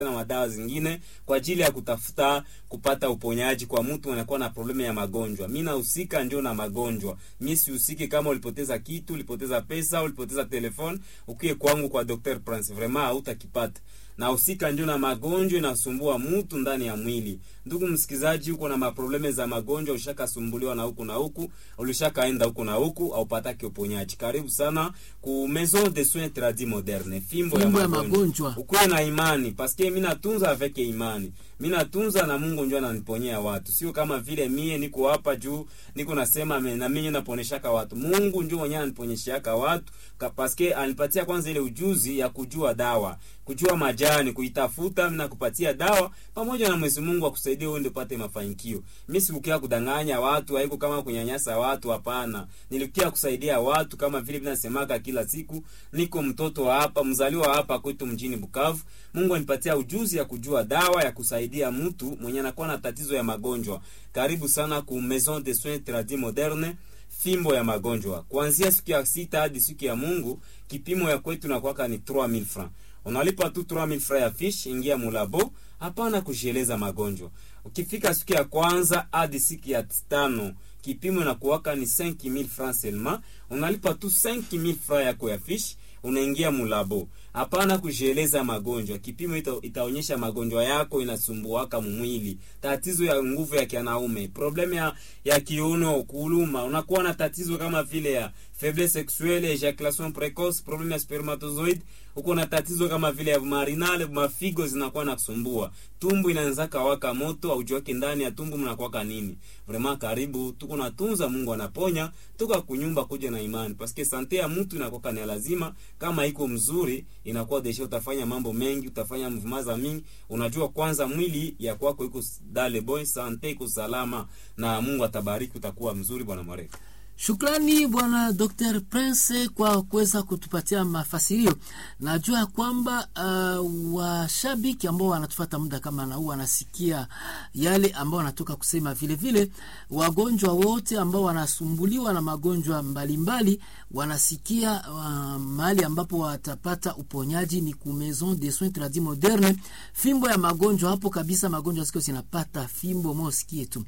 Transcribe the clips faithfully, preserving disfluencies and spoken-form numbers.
na madawa zingine kwa ajili ya kutafuta kupata uponyaji kwa mtu anakuwa na problemu ya magonjwa. Mimi nahusika ndio na magonjwa. Mimi sihusiki kama ulipoteza kitu, ulipoteza pesa, ulipoteza telefone, ukie kwangu kwa Doctor Prince vraiment hautakipata. Nahusika ndio na magonjwa inasumbua mtu ndani ya mwili. Ndugu msikizaji, uko na maprobleme za magonjwa, ushakasumbuliwa na huku na huku, ulishakaenda huku na huku au pataki uponyaji. Karibu sana ku Maison de Soins Tradis Moderne, fimbo ya magonjwa. magonjwa. Ukuwe na imani, paske mimi natunza avec imani. Mimi natunza na Mungu ndio ananiponyea watu. Sio kama vile mie niko hapa juu, niko nasema na mimi naponyeshaka watu. Mungu ndio mwenyewe aniponyeshaka watu, paske anipatia kwanza ile ujuzi ya kujua dawa, kujua majani, kuitafuta na kupatia dawa pamoja na Mwenyezi Mungu akusaidie wewe ndio upate mafanikio. Mimi sikukia kudanganya watu, haiko kama kunyanyasa watu, hapana. Nilikia kusaidia watu kama vile vinasemaka kila siku. Niko mtoto hapa, mzaliwa hapa kwetu mjini Bukavu. Mungu anipatia ujuzi ya kujua dawa ya kusaidia mtu mwenye anakuwa na tatizo ya magonjwa. Karibu sana ku Maison de Soins Tradis Moderne, fimbo ya magonjwa. Kuanzia siku ya sita hadi siku ya Mungu, kipimo ya kwetu na kwaka ni trois mille francs. Unalipa tu trois mille francs ya fish, ingia mulabo, hapana kujieleza magonjwa. Ukifika siku ya kwanza hadi siku ya tano, kipimo na kuwaka ni cinq mille francs seulement. Unalipa tu cinq mille francs yako ya fish, unaingia mulabo. Hapana kujieleza magonjwa. Kipimo ita, itaonyesha magonjwa yako inasumbuaka mwili. Tatizo ya nguvu ya kianaume, problem ya ya kiuno, kuluma, unakuwa na tatizo kama vile ya faiblesse sexuelle, ejaculation précoce, problem ya spermatozoid, uko na tatizo kama vile ya marinale, mafigo zinakuwa na kusumbua. Tumbo inaanza kawaka moto, au jiweke ndani ya tumbo mnakuwa nini? Vraiment karibu, tuko natunza, Mungu anaponya, tuko kunyumba kuja na imani. Parce sante ya mtu inakuwa ni lazima, kama iko mzuri inakuwa desho utafanya mambo mengi, utafanya mvumaza mingi. Unajua kwanza mwili ya kwako iko dale boy, sante iko salama na Mungu atabariki, utakuwa mzuri bwana Mareka. Shukrani bwana Doctor Prince kwa kuweza kutupatia mafasirio. Najua kwamba uh, washabiki ambao wanatufuata muda kama na huu wanasikia yale ambao wanatoka kusema. Vile vile wagonjwa wote ambao wanasumbuliwa na magonjwa mbalimbali wanasikia uh, mahali ambapo watapata uponyaji ni ku Maison de Soins Tradis Moderne, fimbo ya magonjwa. Hapo kabisa magonjwa sikio zinapata fimbo, mosikie tu.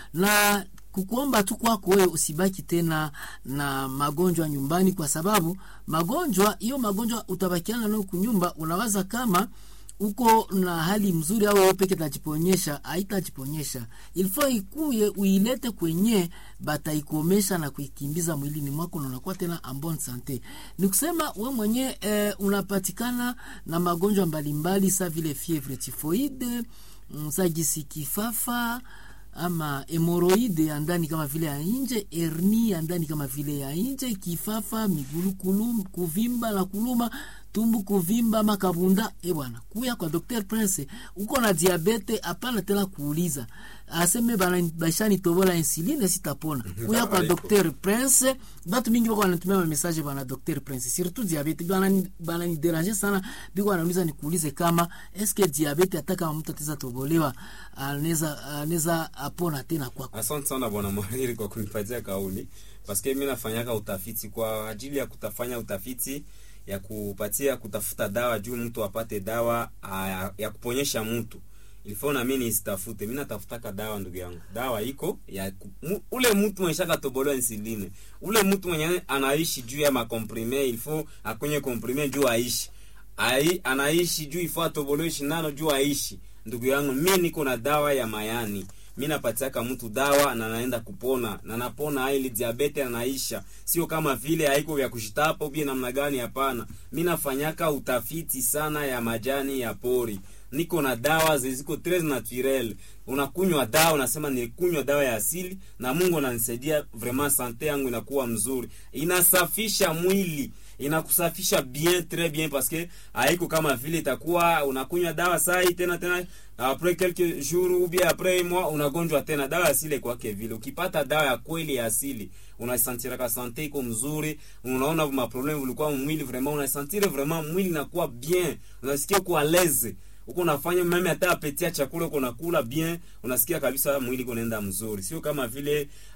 Na kukuomba tu kwako wewe usibaki tena na magonjwa nyumbani, kwa sababu magonjwa hiyo magonjwa utabakiana nayo kunyumba. Unawaza kama uko na hali mzuri au wewe peke tajiponyesha, haitajiponyesha. Ilifaa ikuye uilete kwenye bataikomesha na kuikimbiza mwilini mwako na unakuwa tena en bonne santé. Nikusema wewe mwenye eh, unapatikana na magonjwa mbalimbali sa vile fièvre typhoïde, msajisi kifafa, ama hemoroide ya ndani kama vile ya nje, hernia ya ndani kama vile ya nje, kifafa, migulu kulum, kuvimba na kuluma, tumbu kuvimba, makabunda. E bwana, kuya kwa Doctor Prince. Uko na diabete, hapana tena kuuliza aseme bana bashani tobola insuline sitapona. Kuya kwa Doctor Prince. Batu mingi wako wanatumia message bana Doctor Prince, surtout diabete bana bana ni déranger sana. Biko wanauliza nikuulize kama eske diabete ataka mtu ataweza tobolewa, anaweza anaweza apona tena kwako. Asante sana bwana Mwahiri kwa kunipatia kauli, paske mimi nafanyaka utafiti kwa ajili ya kutafanya utafiti ya kupatia kutafuta dawa juu mtu apate dawa a, ya kuponyesha mtu. Ilifona na mimi nisitafute, mimi natafutaka dawa ndugu yangu. Dawa iko ya mu, ule mtu mwenye shaka tobolewa insuline. Ule mtu mwenye anaishi juu ya makomprime, ilifo akonye komprime juu aishi. Ai anaishi juu ifo tobolewa shindano juu aishi. Ndugu yangu, mimi niko na dawa ya mayani. Mimi napatiaka mtu dawa na naenda kupona, na napona ile diabete anaisha. Sio kama vile haiko vya kushitapa ubie namna gani, hapana. Mimi nafanyaka utafiti sana ya majani ya pori. Niko na dawa ziziko tres naturel. Unakunywa dawa unasema nilikunywa dawa ya asili na Mungu ananisaidia, vraiment sante yangu inakuwa mzuri. Inasafisha mwili, inakusafisha bien, très bien, parce que haiko kama vile itakuwa unakunywa dawa sai tena tena après quelques jours ou bien après mois unagonjwa tena. Dawa asili kwake vile ukipata dawa ya kweli ya asili unasantira ka sante iko mzuri, unaona ma problème ulikuwa mwili vraiment unasantira vraiment mwili inakuwa bien, unasikia kuwa l'aise. Uko unafanya meme hata apetia chakula uko unakula bien, unasikia kabisa mwili unaenda mzuri. Sio kama vile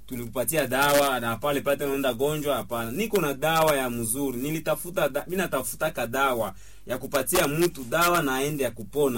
tulikupatia dawa na pale pale unaenda gonjwa. Hapana, niko na dawa ya mzuri. Nilitafuta da, mimi natafutaka dawa ya kupatia mtu dawa na aende ya kupona.